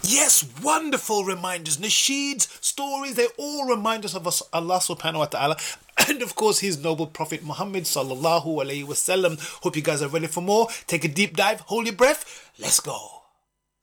Yes, wonderful reminders. Nasheeds, stories, they all remind us of us, Allah subhanahu wa ta'ala, and of course his noble Prophet Muhammad sallallahu alayhi wasallam. Hope you guys are ready for more. Take a deep dive, hold your breath, let's go.